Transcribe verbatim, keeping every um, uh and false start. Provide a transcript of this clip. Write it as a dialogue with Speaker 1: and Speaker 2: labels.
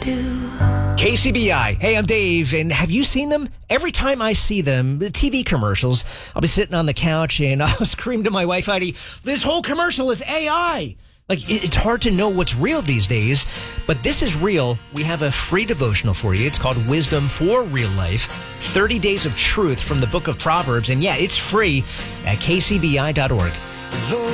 Speaker 1: K C B I. Hey, I'm Dave, and have you seen them? Every time I see them, the T V commercials, I'll be sitting on the couch and I'll scream to my wife, Heidi, this whole commercial is A I. Like, it's hard to know what's real these days, but this is real. We have a free devotional for you. It's called Wisdom for Real Life, thirty days of truth from the book of Proverbs. And yeah, it's free at k c b i dot org.